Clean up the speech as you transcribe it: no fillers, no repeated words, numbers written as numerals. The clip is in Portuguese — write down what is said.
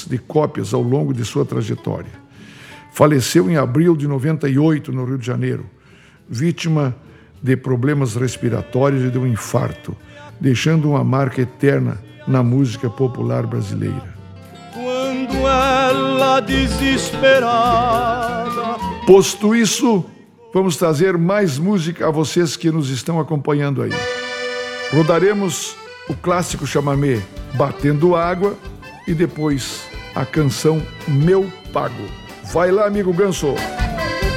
de cópias ao longo de sua trajetória. Faleceu em abril de 98 no Rio de Janeiro, vítima de problemas respiratórios e de um infarto, deixando uma marca eterna na música popular brasileira. Quando ela desesperada. Posto isso, vamos trazer mais música a vocês que nos estão acompanhando aí. Rodaremos o clássico chamamé Batendo Água e depois a canção Meu Pago. Vai lá, amigo Ganso!